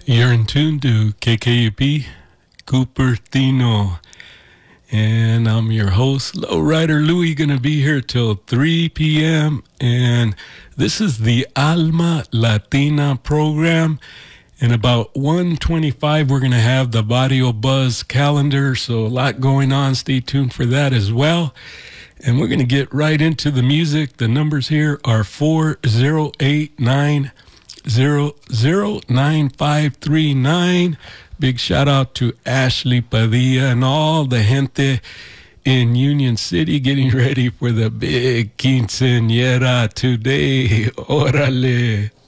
You're in tune to KKUP Cupertino. And I'm your host, Lowrider Louie, going to be here till 3 p.m. And this is the Alma Latina program. In about 1:25, we're going to have the Barrio Buzz calendar. So a lot going on. Stay tuned for that as well. And we're going to get right into the music. The numbers here are 408-900-9539. Big shout out to Ashley Padilla and all the gente in Union City getting ready for the big quinceañera today. Orale.